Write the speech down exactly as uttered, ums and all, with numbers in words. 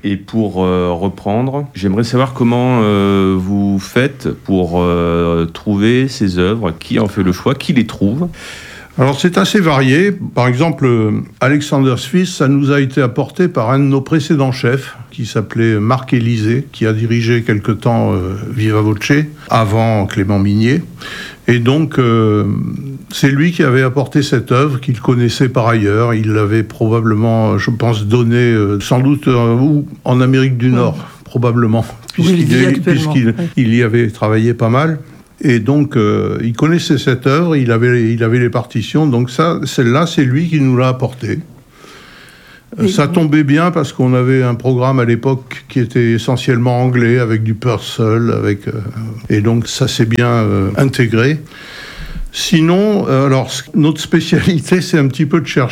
Et pour euh, reprendre, j'aimerais savoir comment euh, vous faites pour euh, trouver ces œuvres, qui en fait le choix, qui les trouve. Alors c'est assez varié. Par exemple, Alexander Swiss, ça nous a été apporté par un de nos précédents chefs, qui s'appelait Marc Élisée, qui a dirigé quelque temps euh, Viva Voce, avant Clément Minier. Et donc, euh, c'est lui qui avait apporté cette œuvre, qu'il connaissait par ailleurs. Il l'avait probablement, je pense, donnée euh, sans doute euh, en Amérique du Nord, mmh. probablement, puisqu'il, oui, est, puisqu'il oui. il y avait travaillé pas mal. Et donc, euh, il connaissait cette œuvre, il avait, il avait les partitions. Donc ça, celle-là, c'est lui qui nous l'a apportée. Euh, ça tombait bien parce qu'on avait un programme à l'époque qui était essentiellement anglais, avec du Purcell, avec, euh, et donc ça s'est bien euh, intégré. Sinon, euh, alors, notre spécialité, c'est un petit peu de chercher